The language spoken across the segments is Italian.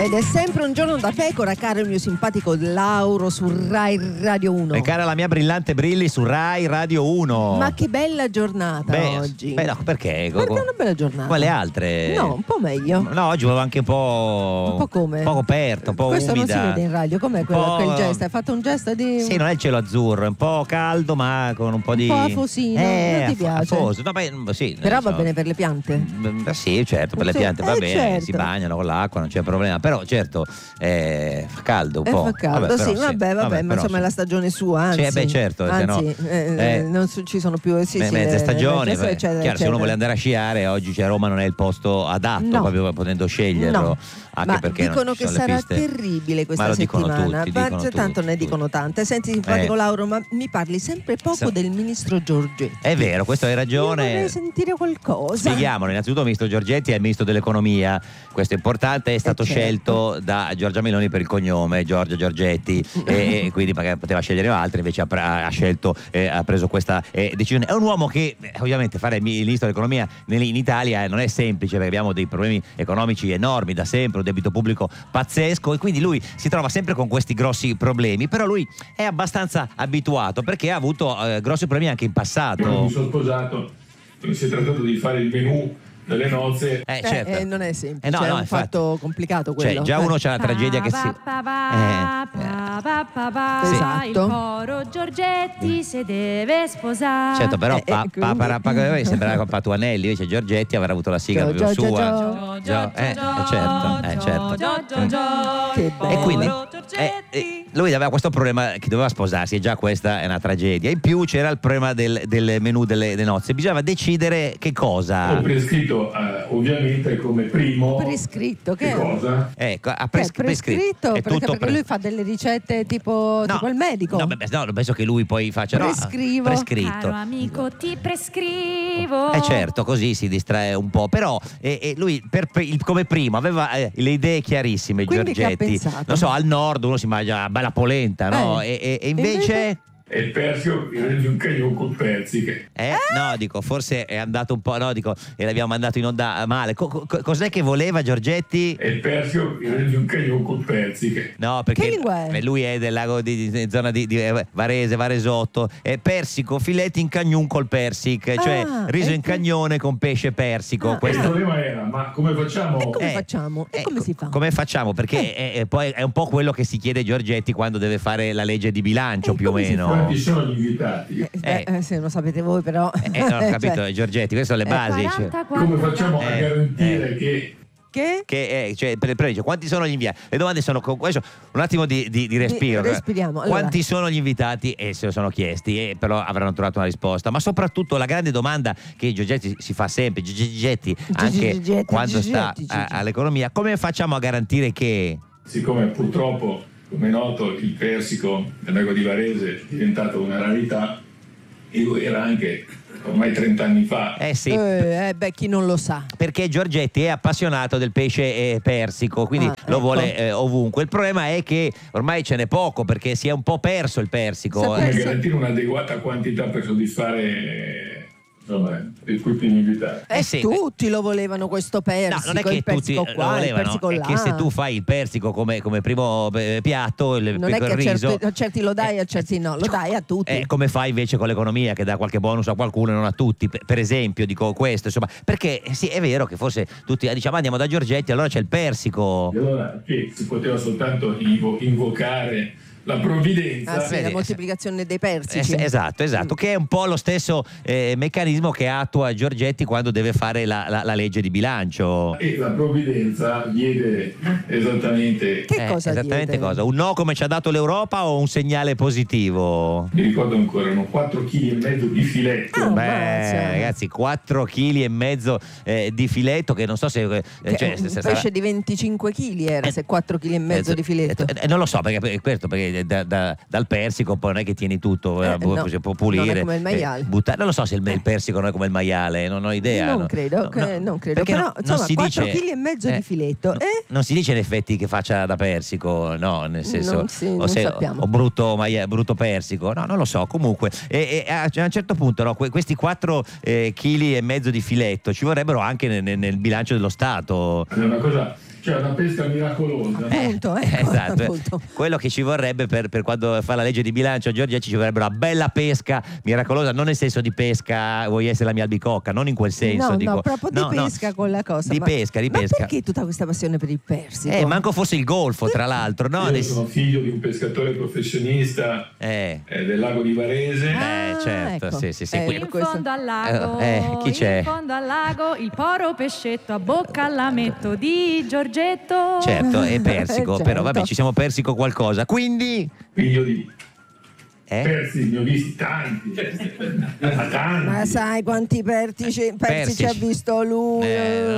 Ed è sempre un giorno da pecora, caro il mio simpatico Lauro su Rai Radio 1. E cara la mia brillante Brilli su Rai Radio 1. Ma che bella giornata oggi. Beh, no, perché? Perché è una bella giornata. Quale altre? No, un po' meglio. No, oggi avevo anche un po' come? Un po' coperto, un po' Questo umida. non si vede in radio, com'è quel gesto? Hai fatto un gesto di... Sì, non è il cielo azzurro, è un po' caldo ma con un po' di... Un po' afosino, non ti piace? Afoso. No, beh, sì, però va bene per le piante? Sì, certo, per le piante va bene, certo. Si bagnano con l'acqua, non c'è problema. Però certo, fa caldo un po'. Fa caldo, vabbè, sì, però, vabbè, ma insomma è la stagione sua, anzi. Sì, certo, anzi, non ci sono più mezze stagioni. Chiaro, se uno vuole andare a sciare, oggi Roma non è il posto adatto, proprio potendo sceglierlo. No. Anche ma perché dicono che sarà terribile questa settimana. Tanto ne dicono tante. Senti, simpatico Lauro, ma mi parli sempre poco del ministro Giorgetti. È vero, questo hai ragione. Io vorrei sentire qualcosa. Spieghiamolo. Innanzitutto il ministro Giorgetti è il ministro dell'economia. Questo è importante, è stato scelto da Giorgia Meloni per il cognome Giorgia Giorgetti e quindi magari poteva scegliere altri, invece ha scelto, ha preso questa decisione. È un uomo che ovviamente fare il ministro dell'economia in Italia non è semplice, perché abbiamo dei problemi economici enormi da sempre, un debito pubblico pazzesco, e quindi lui si trova sempre con questi grossi problemi. Però lui è abbastanza abituato, perché ha avuto grossi problemi anche in passato. Quando mi sono sposato, si è trattato di fare il menù delle nozze. Certo. Non è semplice, è un fatto complicato quello. Cioè, già uno c'ha la tragedia che si... Esatto. Il coro Giorgetti se deve sposare. Certo, però sembrava Patuanelli, invece Giorgetti avrà avuto la sigla proprio sua. Certo. E quindi lui aveva questo problema che doveva sposarsi, e già questa è una tragedia. In più c'era il problema del menù delle nozze, bisognava decidere che cosa. Ho prescritto ovviamente come primo. Prescritto che cosa? Ecco, ha prescritto perché lui fa delle ricette tipo il medico. No, penso che lui poi faccia prescritto. Caro amico, ti prescrivo. Certo, così si distrae un po'. Però lui come primo aveva le idee chiarissime. Quindi Giorgetti. Non so, al nord uno si mangia bella polenta, no? E invece... E il persio in un cagnon col persiche. No, dico, forse è andato un po'. No, dico, e l'abbiamo mandato in onda male. Cos'è che voleva Giorgetti? E il persio in un cagnon col persiche. No, perché che lingua è? Lui è del lago di zona di Varese, Varesotto. Persico, filetti in cagnon col persic, cioè riso in cagnone con pesce persico. Il problema era, ma come facciamo? E come si fa? Come facciamo? Perché poi è un po' quello che si chiede Giorgetti quando deve fare la legge di bilancio, più o meno. Quanti sono gli invitati? Se lo sapete voi, però. Non ho capito, Giorgetti, queste sono le basi. Come facciamo a garantire che quanti sono gli inviati? Le domande sono un attimo di respiro. Respiriamo. Allora. Quanti sono gli invitati? E se lo sono chiesti, però avranno trovato una risposta. Ma soprattutto la grande domanda che Giorgetti si fa sempre, anche quando sta all'economia: come facciamo a garantire che... Siccome purtroppo, come è noto, il persico nel lago di Varese è diventato una rarità, e lui era anche ormai 30 anni fa. Sì. Chi non lo sa. Perché Giorgetti è appassionato del pesce persico, quindi lo vuole ovunque. Il problema è che ormai ce n'è poco, perché si è un po' perso il persico. Come garantire un'adeguata quantità per soddisfare tutti gli invitati. Tutti lo volevano questo persico. No, non è che tutti lo volevano, è che se tu fai il persico come primo piatto, non è che riso, a certi lo dai, a certi no, lo dai a tutti. Come fai invece con l'economia, che dà qualche bonus a qualcuno e non a tutti, per esempio, dico questo, insomma, perché sì, è vero che forse tutti diciamo andiamo da Giorgetti, allora c'è il persico. E allora si poteva soltanto invocare la provvidenza, la moltiplicazione dei persici. Esatto, che è un po' lo stesso meccanismo che attua Giorgetti quando deve fare la legge di bilancio. E la provvidenza diede esattamente cosa? Un no come ci ha dato l'Europa o un segnale positivo? Mi ricordo ancora, erano 4,5 kg di filetto. Ragazzi, 4,5 kg di filetto, che non so se un pesce di 25 kg era, se 4,5 kg di filetto. Non lo so, perché dal persico poi non è che tieni tutto, si può pulire, non è come il maiale, non lo so se il persico non è come il maiale, non ho idea. Non credo, però insomma 4,5 kg di filetto. Non si dice in effetti che faccia da persico, no, nel senso non sappiamo. O brutto persico, no, non lo so. Comunque a un certo punto, no, questi 4,5 kg di filetto ci vorrebbero anche nel bilancio dello Stato. È una cosa C'è una pesca miracolosa. Appunto, esatto. appunto. Quello che ci vorrebbe per quando fa la legge di bilancio Giorgetti, ci vorrebbe una bella pesca miracolosa, non nel senso di pesca, vuoi essere la mia albicocca, non in quel senso. No, dico, no, proprio di pesca con la cosa. Di pesca. Ma perché tutta questa passione per il persico? Manco fosse il golfo, tra l'altro. No? Io sono figlio di un pescatore professionista del lago di Varese. Certo, ecco. sì. In fondo al lago, chi c'è? In fondo al lago, il poro pescetto a bocca al lametto di Giorgetto. Certo, è persico, Certo. però vabbè, ci siamo persi con qualcosa. Quindi Figlio di persi, ne ho visti tanti. Ma sai quanti persi ci ha visto lui?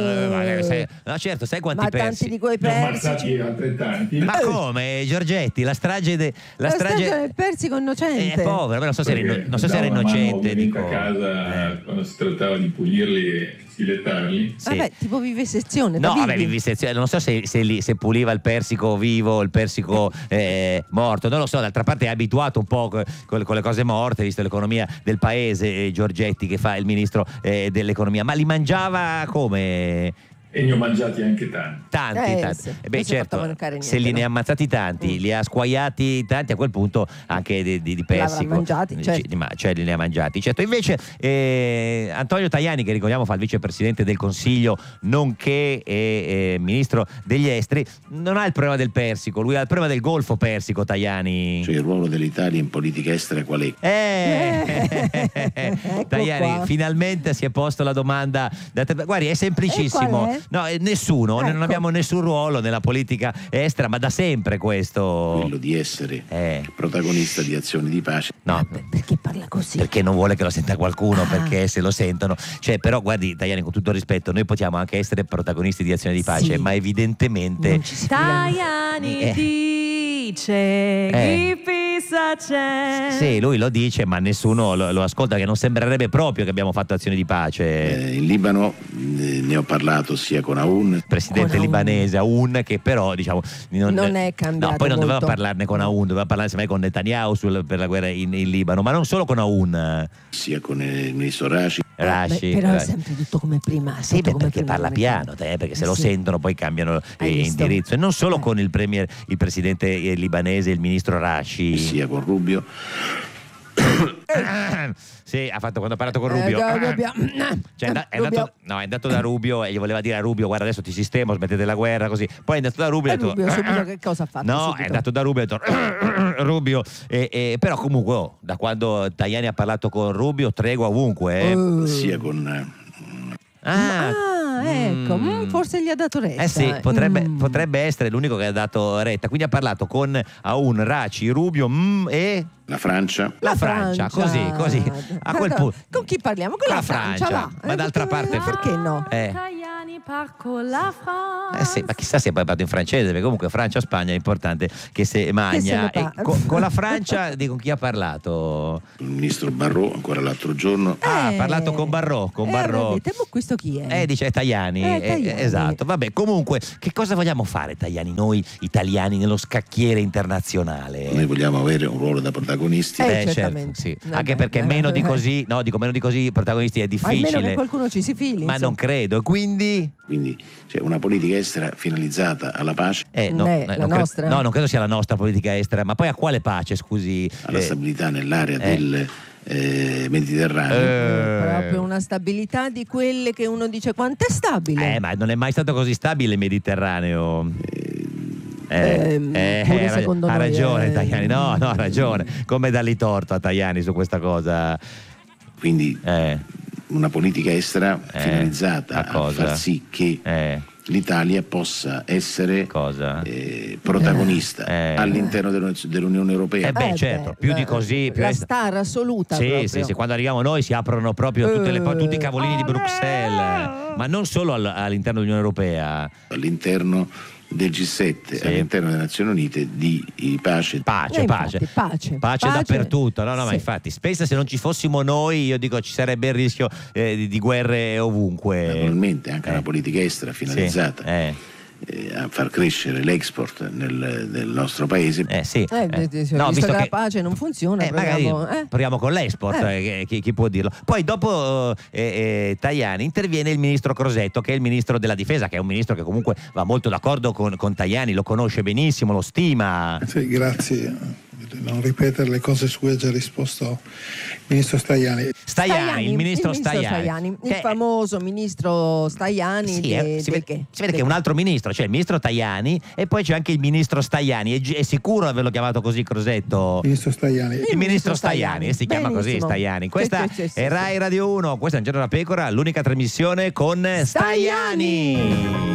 No, certo, sai quanti Ma persi? tanti di quei Ne ho ammazzati persi. altrettanti. Ma come, Giorgetti? La strage del persico innocente. è povera, non so se era Davo una mano, innocente. ovviamente, a casa quando si trattava di pulirli e sfilettarli. Sì. Vabbè, tipo vivisezione. No, vabbè, vivisezione. Non so se puliva il persico vivo, il persico morto, non lo so. D'altra parte è abituato un po' con le cose morte, visto l'economia del paese, Giorgetti, che fa il ministro dell'economia. Ma li mangiava come? E ne ho mangiati anche tanti. Sì. Beh, Non si certo, portava niente, se li ne no? ha ammazzati tanti, li ha squagliati tanti, a quel punto anche di persico. mangiati, certo. Cioè li ha mangiati. Certo, invece Antonio Tajani, che ricordiamo fa il vicepresidente del Consiglio, nonché ministro degli esteri, non ha il problema del persico, lui ha il problema del Golfo Persico, Tajani. Cioè il ruolo dell'Italia in politica estera qual è? Tajani qua. finalmente si è posto la domanda. Guardi, è semplicissimo. qual è? No, nessuno, Ecco. non abbiamo nessun ruolo nella politica estera, ma da sempre questo. Quello di essere protagonista di azioni di pace. No, Perché parla così? perché non vuole che lo senta qualcuno, perché se lo sentono. Cioè, però guardi, Tajani, con tutto il rispetto, noi possiamo anche essere protagonisti di azioni di pace, Sì. ma evidentemente Non ci si fida. Tajani dice chi pisa c'è. sì, lui lo dice, ma nessuno lo ascolta, che non sembrerebbe proprio che abbiamo fatto azioni di pace. In Libano ne ho parlato sia con Aoun. Presidente Con Aoun. libanese Aoun, che però diciamo Non è cambiato no, poi non doveva molto. parlarne con Aoun, doveva parlarne semmai con Netanyahu per la guerra in Libano, ma non solo con Aoun. Sia con il ministro Rashi. Rashi, Però è sempre tutto come prima. sì, tutto come perché prima parla americano. piano, perché se lo Sì. sentono poi cambiano Hai visto? indirizzo, e non solo con il premier, il presidente libanese, il ministro Rashi. Sia con Rubio. Sì, ha fatto quando ha parlato con Rubio. Cioè, è andato da Rubio e gli voleva dire a Rubio: guarda, adesso ti sistemo, smettete la guerra, così. Poi è andato da Rubio e ha detto: Rubio subito che cosa ha fatto? no, subito? è andato da Rubio e ha detto: Rubio, però comunque da quando Tajani ha parlato con Rubio, tregua ovunque. Sia con Ecco, forse gli ha dato retta. Sì, potrebbe essere l'unico che ha dato retta. Quindi ha parlato con Aoun, Raci, Rubio e la Francia. la Francia, così. A quel punto. Con chi parliamo? Con la Francia, va. Ma d'altra parte perché no? Tajani par con la Francia. Sì, ma chissà se poi parlo in francese, perché comunque Francia-Spagna è importante che se magna. Che se ne E con la Francia, di con chi ha parlato? Il ministro Barrot ancora l'altro giorno. Ha parlato con Barrot. Vedete, ma questo chi è? Dice è Tajani. Tajani. Esatto. Vabbè, comunque, che cosa vogliamo fare, Tajani, noi italiani, nello scacchiere internazionale? Noi vogliamo avere un ruolo da protagonisti. Certamente. Sì. Vabbè, Anche perché meno di così, meno di così protagonisti è difficile. Almeno che qualcuno ci si fili. Ma non credo, quindi Quindi c'è una politica estera finalizzata alla pace, la non nostra? no, non credo sia la nostra politica estera, ma poi a quale pace, scusi? alla stabilità nell'area del Mediterraneo. Proprio una stabilità di quelle che uno dice quanto è stabile. Ma non è mai stato così stabile il Mediterraneo. Pure secondo ha noi, ragione Tajani, no, ha ragione. Come dargli torto a Tajani su questa cosa? Quindi una politica estera a finalizzata a cosa? far sì che l'Italia possa essere Cosa? protagonista all'interno dell'Unione Europea. Certo, più di così, più la star assoluta. proprio. sì, quando arriviamo noi si aprono proprio tutti i cavolini di Bruxelles, ma non solo all'interno dell'Unione Europea. All'interno del G7, all'interno delle Nazioni Unite, di pace. Pace dappertutto, no, ma Sì. infatti, spesso se non ci fossimo noi, io dico, ci sarebbe il rischio di guerre ovunque. Naturalmente anche una politica estera finalizzata a far crescere l'export nel nostro paese. Sì. Visto che la pace non funziona, proviamo con l'export, chi può dirlo. Poi dopo Tajani interviene il ministro Crosetto, che è il ministro della difesa, che è un ministro che comunque va molto d'accordo con Tajani, lo conosce benissimo, lo stima. Sì, grazie. Non ripetere le cose su cui ha già risposto il ministro Stajani. Il ministro Stajani. Il famoso ministro Stajani. Si vede che è un altro ministro, c'è il ministro Tajani e poi c'è anche il ministro Stajani. È sicuro di averlo chiamato così, Crosetto? Ministro Stajani. Il ministro Stajani, si chiama così Stajani. Questa è Rai Radio 1, questa è Un Giorno da Pecora, l'unica trasmissione con Stajani.